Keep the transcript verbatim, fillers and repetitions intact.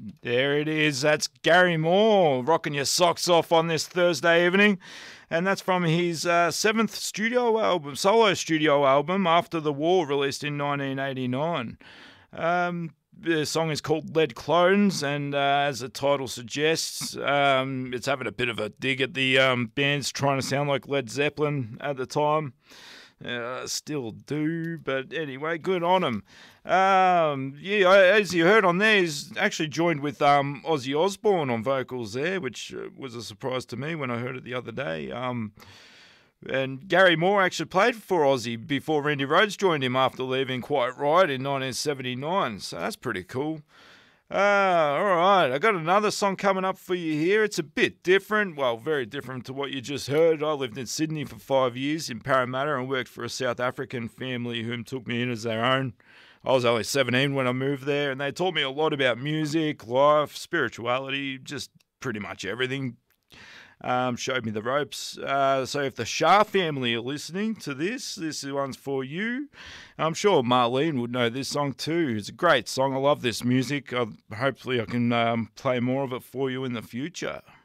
There it is. That's Gary Moore rocking your socks off on this Thursday evening. And that's from his uh, seventh studio album, solo studio album, After the War, released in nineteen eighty-nine. Um, the song is called Lead Clones, and uh, as the title suggests, um, it's having a bit of a dig at the um, bands trying to sound like Led Zeppelin at the time. Uh, still do, but anyway, good on him. Um, yeah, as you heard on there, he's actually joined with um, Ozzy Osbourne on vocals there, which was a surprise to me when I heard it the other day. Um, and Gary Moore actually played for Ozzy before Randy Rhoads joined him after leaving Quiet Riot in nineteen seventy-nine, so that's pretty cool. Uh, all right, I got another song coming up for you here. It's a bit different, well, very different to what you just heard. I lived in Sydney for five years in Parramatta and worked for a South African family whom took me in as their own. I was only seventeen when I moved there, and they taught me a lot about music, life, spirituality, just pretty much everything. Um, showed me the ropes. Uh, so if the Shah family are listening to this, this one's for you. I'm sure Marlene would know this song too. It's a great song. I love this music. I, hopefully I can um, play more of it for you in the future.